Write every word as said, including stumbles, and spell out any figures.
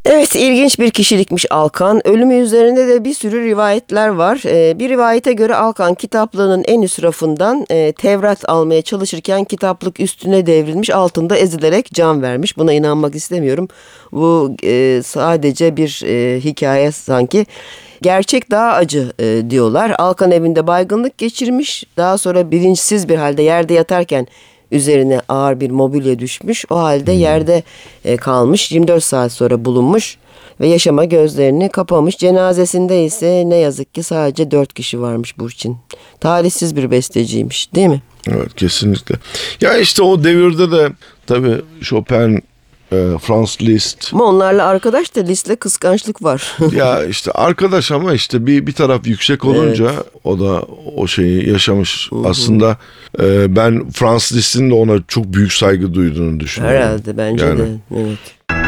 Evet, ilginç bir kişilikmiş Alkan. Ölümü üzerinde de bir sürü rivayetler var. Ee, bir rivayete göre Alkan kitaplığının en üst rafından e, Tevrat almaya çalışırken kitaplık üstüne devrilmiş, altında ezilerek can vermiş. Buna inanmak istemiyorum. Bu e, sadece bir e, hikaye sanki. Gerçek daha acı e, diyorlar. Alkan evinde baygınlık geçirmiş. Daha sonra bilinçsiz bir halde yerde yatarken üzerine ağır bir mobilya düşmüş. O halde yerde e, kalmış. yirmi dört saat sonra bulunmuş ve yaşama gözlerini kapamış. Cenazesinde ise ne yazık ki sadece dört kişi varmış Burçin. Talihsiz bir besteciymiş, değil mi? Evet, kesinlikle. Ya işte o devirde de tabii Chopin, e, Franz Liszt. Ama onlarla arkadaş da Liszt'le kıskançlık var. Ya işte arkadaş ama işte bir bir taraf yüksek olunca evet, o da o şeyi yaşamış. Hı-hı. Aslında e, ben Franz Liszt'in de ona çok büyük saygı duyduğunu düşünüyorum. Herhalde, bence yani de. Evet.